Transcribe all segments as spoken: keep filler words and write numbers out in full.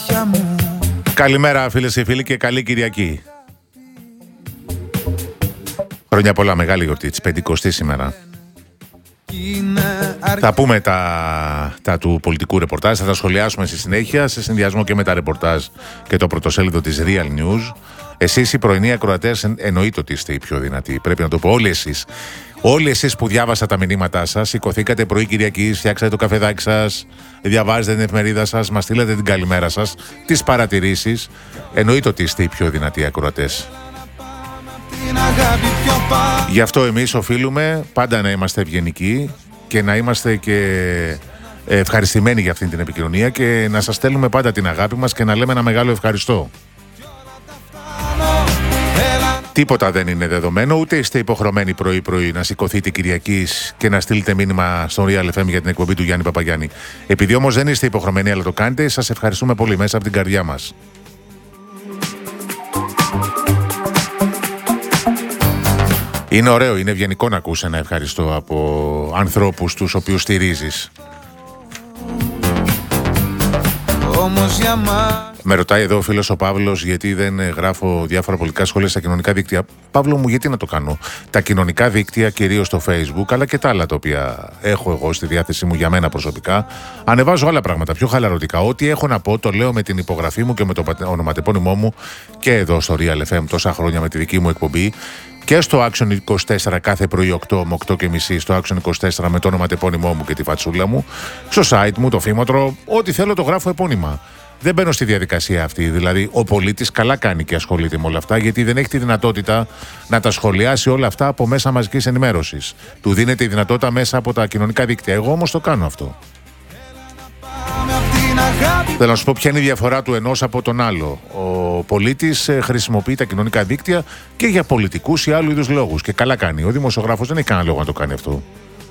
Καλημέρα φίλες και φίλοι και καλή Κυριακή. Χρόνια πολλά, μεγάλη γιορτή της πεντηκοστής σήμερα. Θα πούμε τα, τα του πολιτικού ρεπορτάζ, θα τα σχολιάσουμε στη συνέχεια σε συνδυασμό και με τα ρεπορτάζ και το πρωτοσέλιδο της Real News. Εσείς οι πρωινοί ακροατές εννοείται ότι είστε οι πιο δυνατοί, πρέπει να το πω, όλοι εσείς. Όλοι εσείς που διάβασα τα μηνύματά σας, σηκωθήκατε πρωί Κυριακής, φτιάξατε το καφεδάκι σας, διαβάζετε την εφημερίδα σας, μας στείλατε την καλημέρα σας, τις παρατηρήσεις, εννοείται ότι είστε οι πιο δυνατοί ακροατές. Γι' αυτό εμείς οφείλουμε πάντα να είμαστε ευγενικοί και να είμαστε και ευχαριστημένοι για αυτή την επικοινωνία και να σας στέλνουμε πάντα την αγάπη μας και να λέμε ένα μεγάλο ευχαριστώ. Τίποτα δεν είναι δεδομένο, ούτε είστε υποχρεωμένοι πρωί-πρωί να σηκωθείτε Κυριακής και να στείλετε μήνυμα στον Real εφ εμ για την εκπομπή του Γιάννη Παπαγιάννη. Επειδή όμως δεν είστε υποχρεωμένοι, αλλά το κάνετε, σας ευχαριστούμε πολύ μέσα από την καρδιά μας. Είναι ωραίο, είναι ευγενικό να ακούς ένα ευχαριστώ από ανθρώπους τους οποίους στηρίζεις. Όμως για μα... Με ρωτάει εδώ ο φίλος ο Παύλος γιατί δεν γράφω διάφορα πολιτικά σχόλια στα κοινωνικά δίκτυα. Παύλο μου, γιατί να το κάνω? Τα κοινωνικά δίκτυα, κυρίως στο Facebook, αλλά και τα άλλα τα οποία έχω εγώ στη διάθεσή μου για μένα προσωπικά, ανεβάζω άλλα πράγματα πιο χαλαρωτικά. Ό,τι έχω να πω το λέω με την υπογραφή μου και με το ονοματεπώνυμό μου και εδώ στο Real εφ εμ τόσα χρόνια με τη δική μου εκπομπή. Και στο Action είκοσι τέσσερα κάθε πρωί οκτώ με οκτώ και μισή στο Action είκοσι τέσσερα με το ονοματεπώνυμό μου και τη φατσούλα μου. Στο site μου, το φήμοτρο, ό,τι θέλω το γράφω επώνυμα. Δεν μπαίνω στη διαδικασία αυτή. Δηλαδή, ο πολίτης καλά κάνει και ασχολείται με όλα αυτά, γιατί δεν έχει τη δυνατότητα να τα σχολιάσει όλα αυτά από μέσα μαζικής ενημέρωσης. Του δίνεται η δυνατότητα μέσα από τα κοινωνικά δίκτυα. Εγώ όμως το κάνω αυτό. Θέλω να σου πω ποια είναι η διαφορά του ενός από τον άλλο. Ο πολίτης χρησιμοποιεί τα κοινωνικά δίκτυα και για πολιτικούς ή άλλου είδους λόγους. Και καλά κάνει. Ο δημοσιογράφος δεν έχει κανένα λόγο να το κάνει αυτό.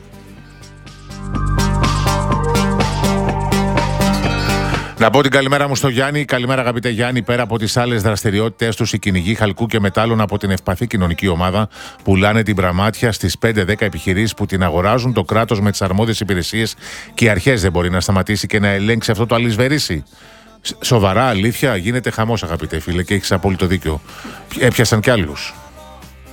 Να πω την καλημέρα μου στο Γιάννη. Καλημέρα, αγαπητέ Γιάννη. Πέρα από τις άλλες δραστηριότητες τους, οι κυνηγοί χαλκού και μετάλλων από την ευπαθή κοινωνική ομάδα πουλάνε την πραμάτια στις πέντε δέκα επιχειρήσεις που την αγοράζουν. Το κράτος με τις αρμόδιες υπηρεσίες και οι αρχές δεν μπορεί να σταματήσει και να ελέγξει αυτό το αλυσβερίσι. Σοβαρά, αλήθεια, γίνεται χαμός, αγαπητέ φίλε, και έχεις απόλυτο δίκιο. Έπιασαν κι άλλους.